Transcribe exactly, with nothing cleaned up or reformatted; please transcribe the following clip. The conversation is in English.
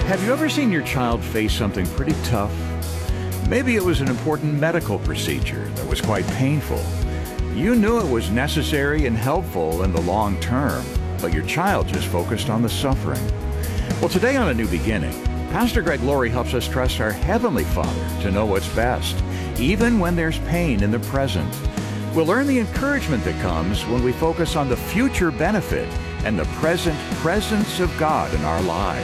Have you ever seen your child face something pretty tough? Maybe it was an important medical procedure that was quite painful. You knew it was necessary and helpful in the long term, but your child just focused on the suffering. Well, today on A New Beginning, Pastor Greg Laurie helps us trust our Heavenly Father to know what's best, even when there's pain in the present. We'll learn the encouragement that comes when we focus on the future benefit and the present presence of God in our lives.